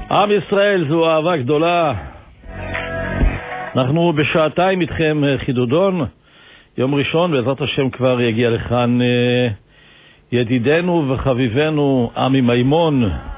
עם ישראל זו אהבה גדולה. אנחנו בשעתיים איתכם חידודון. יום ראשון בעזרת השם כבר יגיע לכאן ידידנו וחביבנו עמי מימון.